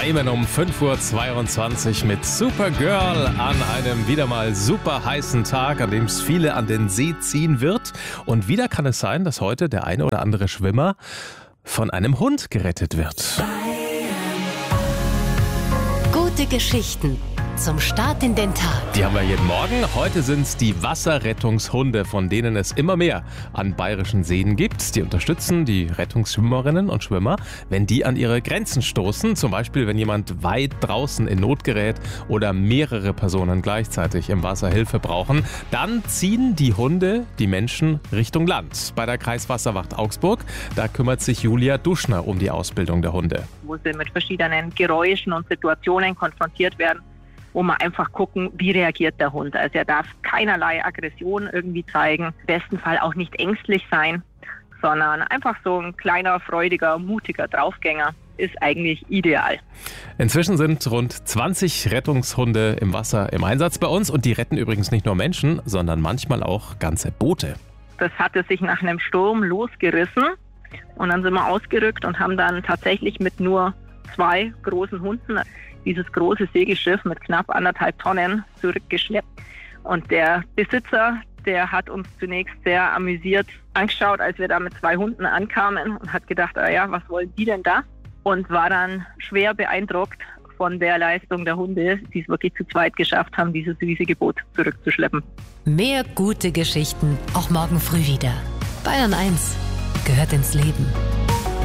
Bremen um 5:22 Uhr mit Supergirl an einem wieder mal super heißen Tag, an dem es viele an den See ziehen wird. Und wieder kann es sein, dass heute der eine oder andere Schwimmer von einem Hund gerettet wird. Gute Geschichten zum Start in den Tag. Die haben wir jeden Morgen. Heute sind es die Wasserrettungshunde, von denen es immer mehr an bayerischen Seen gibt. Die unterstützen die Rettungsschwimmerinnen und Schwimmer, wenn die an ihre Grenzen stoßen. Zum Beispiel, wenn jemand weit draußen in Not gerät oder mehrere Personen gleichzeitig im Wasser Hilfe brauchen. Dann ziehen die Hunde die Menschen Richtung Land. Bei der Kreiswasserwacht Augsburg, da kümmert sich Julia Duschner um die Ausbildung der Hunde. Wo sie mit verschiedenen Geräuschen und Situationen konfrontiert werden, wo wir einfach gucken, wie reagiert der Hund. Also er darf keinerlei Aggression irgendwie zeigen, im besten Fall auch nicht ängstlich sein, sondern einfach so ein kleiner, freudiger, mutiger Draufgänger ist eigentlich ideal. Inzwischen sind rund 20 Rettungshunde im Wasser im Einsatz bei uns und die retten übrigens nicht nur Menschen, sondern manchmal auch ganze Boote. Das hatte sich nach einem Sturm losgerissen und dann sind wir ausgerückt und haben dann tatsächlich mit nur 2 großen Hunden dieses große Segelschiff mit knapp 1,5 Tonnen zurückgeschleppt. Und der Besitzer, der hat uns zunächst sehr amüsiert angeschaut, als wir da mit 2 Hunden ankamen und hat gedacht, was wollen die denn da? Und war dann schwer beeindruckt von der Leistung der Hunde, die es wirklich zu zweit geschafft haben, dieses riesige Boot zurückzuschleppen. Mehr gute Geschichten auch morgen früh wieder. Bayern 1 gehört ins Leben.